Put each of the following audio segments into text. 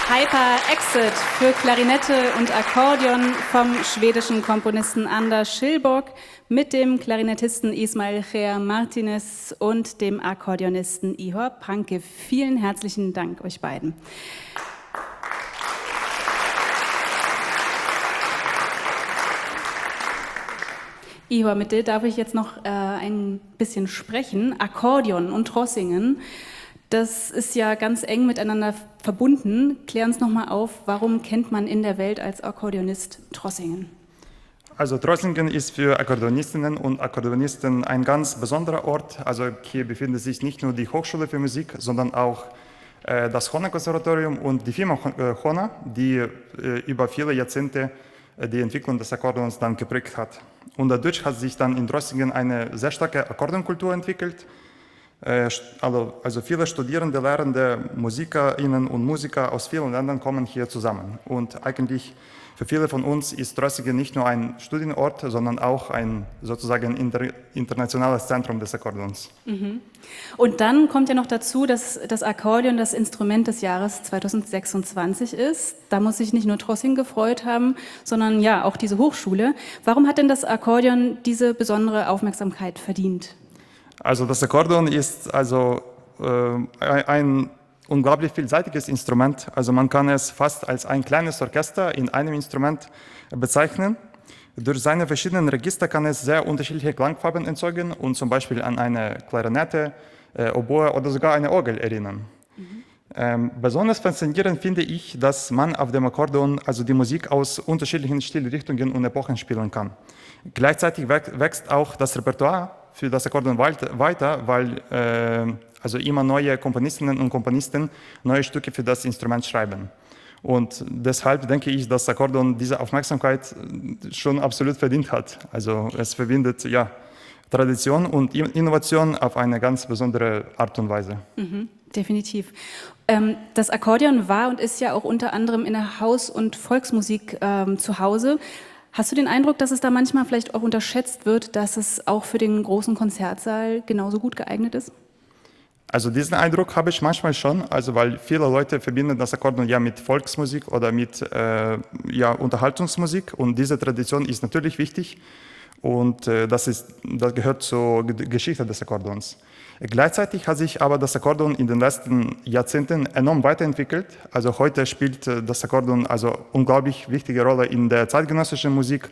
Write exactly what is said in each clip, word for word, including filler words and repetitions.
Hyper Exit für Klarinette und Akkordeon vom schwedischen Komponisten Anders Schillborg mit dem Klarinettisten Ismail Ger Martinez und dem Akkordeonisten Ihor Panke. Vielen herzlichen Dank euch beiden. Ihor, mit dir darf ich jetzt noch äh, ein bisschen sprechen. Akkordeon und Trossingen, das ist ja ganz eng miteinander verbunden. Klär uns noch mal auf, warum kennt man in der Welt als Akkordeonist Trossingen? Also Trossingen ist für Akkordeonistinnen und Akkordeonisten ein ganz besonderer Ort. Also hier befindet sich nicht nur die Hochschule für Musik, sondern auch äh, das Hohner-Konservatorium und die Firma äh, Hohner, die äh, über viele Jahrzehnte äh, die Entwicklung des Akkordeons dann geprägt hat. Und dadurch hat sich dann in Trossingen eine sehr starke Akkordeonkultur entwickelt. Also viele Studierende, Lehrende, Musikerinnen und Musiker aus vielen Ländern kommen hier zusammen. Und eigentlich für viele von uns ist Trossingen nicht nur ein Studienort, sondern auch ein sozusagen inter, internationales Zentrum des Akkordeons. Mhm. Und dann kommt ja noch dazu, dass das Akkordeon das Instrument des Jahres zweitausendsechsundzwanzig ist. Da muss sich nicht nur Trossingen gefreut haben, sondern ja auch diese Hochschule. Warum hat denn das Akkordeon diese besondere Aufmerksamkeit verdient? Also das Akkordeon ist also äh, ein unglaublich vielseitiges Instrument. Also man kann es fast als ein kleines Orchester in einem Instrument bezeichnen. Durch seine verschiedenen Register kann es sehr unterschiedliche Klangfarben erzeugen und zum Beispiel an eine Klarinette, äh, Oboe oder sogar eine Orgel erinnern. Mhm. Ähm, besonders faszinierend finde ich, dass man auf dem Akkordeon also die Musik aus unterschiedlichen Stilrichtungen und Epochen spielen kann. Gleichzeitig wächst auch das Repertoire für das Akkordeon weiter, weil äh, also immer neue Komponistinnen und Komponisten neue Stücke für das Instrument schreiben. Und deshalb denke ich, dass Akkordeon diese Aufmerksamkeit schon absolut verdient hat. Also es verbindet ja Tradition und Innovation auf eine ganz besondere Art und Weise. Mhm, definitiv. Ähm, das Akkordeon war und ist ja auch unter anderem in der Haus- und Volksmusik ähm, zu Hause. Hast du den Eindruck, dass es da manchmal vielleicht auch unterschätzt wird, dass es auch für den großen Konzertsaal genauso gut geeignet ist? Also diesen Eindruck habe ich manchmal schon, also weil viele Leute verbinden das Akkordeon ja mit Volksmusik oder mit äh, ja, Unterhaltungsmusik und diese Tradition ist natürlich wichtig und äh, das, ist, das gehört zur Geschichte des Akkordeons. Gleichzeitig hat sich aber das Akkordeon in den letzten Jahrzehnten enorm weiterentwickelt. Also heute spielt das Akkordeon also unglaublich wichtige Rolle in der zeitgenössischen Musik,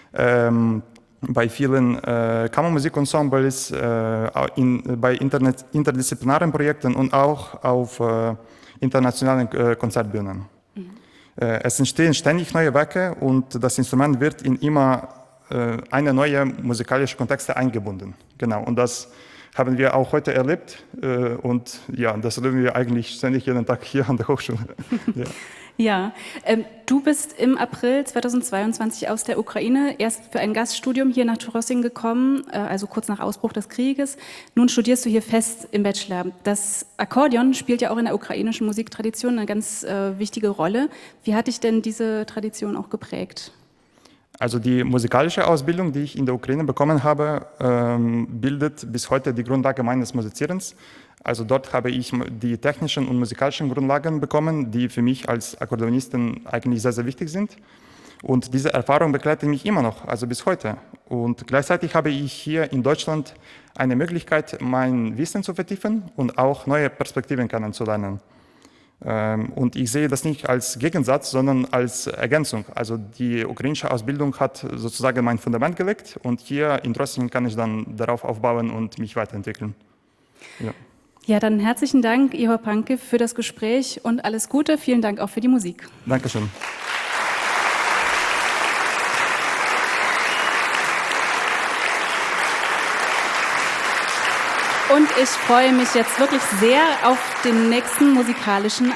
ähm, bei vielen äh, Kammermusikensembles, äh, in, bei Internet, interdisziplinären Projekten und auch auf äh, internationalen äh, Konzertbühnen. Mhm. Äh, es entstehen ständig neue Werke und das Instrument wird in immer äh, eine neue musikalische Kontexte eingebunden. Genau, und das haben wir auch heute erlebt äh, und ja, das erleben wir eigentlich ständig jeden Tag hier an der Hochschule. Ja, ja ähm, du bist im April zweitausendzweiundzwanzig aus der Ukraine erst für ein Gaststudium hier nach Trossingen gekommen, äh, also kurz nach Ausbruch des Krieges. Nun studierst du hier fest im Bachelor. Das Akkordeon spielt ja auch in der ukrainischen Musiktradition eine ganz äh, wichtige Rolle. Wie hat dich denn diese Tradition auch geprägt? Also die musikalische Ausbildung, die ich in der Ukraine bekommen habe, ähm, bildet bis heute die Grundlage meines Musizierens. Also dort habe ich die technischen und musikalischen Grundlagen bekommen, die für mich als Akkordeonisten eigentlich sehr, sehr wichtig sind. Und diese Erfahrung begleitet mich immer noch, also bis heute. Und gleichzeitig habe ich hier in Deutschland eine Möglichkeit, mein Wissen zu vertiefen und auch neue Perspektiven kennenzulernen. Und ich sehe das nicht als Gegensatz, sondern als Ergänzung. Also die ukrainische Ausbildung hat sozusagen mein Fundament gelegt und hier in Trossingen kann ich dann darauf aufbauen und mich weiterentwickeln. Ja, ja, dann herzlichen Dank, Ihor Panke, für das Gespräch und alles Gute. Vielen Dank auch für die Musik. Dankeschön. Und ich freue mich jetzt wirklich sehr auf den nächsten musikalischen